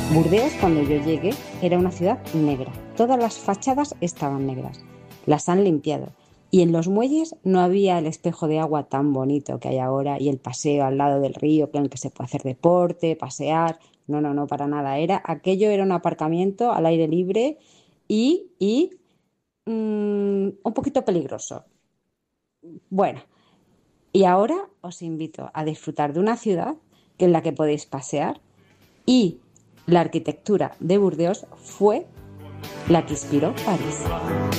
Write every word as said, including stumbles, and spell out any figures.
Burdeos, cuando yo llegué, era una ciudad negra. Todas las fachadas estaban negras. Las han limpiado. Y en los muelles no había el espejo de agua tan bonito que hay ahora y el paseo al lado del río en el que se puede hacer deporte, pasear. No, no, no, para nada. Era, aquello era un aparcamiento al aire libre y, y mm, un poquito peligroso. Bueno, y ahora os invito a disfrutar de una ciudad en la que podéis pasear y la arquitectura de Burdeos fue la que inspiró París.